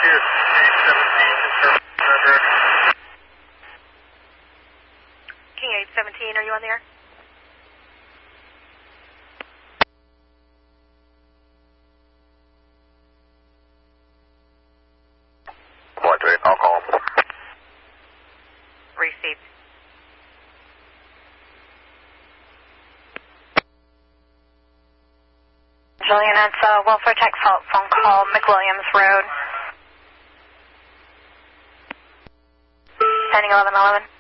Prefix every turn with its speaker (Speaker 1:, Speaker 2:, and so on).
Speaker 1: here.
Speaker 2: King 817, are you on the air?
Speaker 1: Roger, I'll call.
Speaker 2: Received. Jillian, it's Welfare Tech phone call, McWilliams Road. Pending 1111.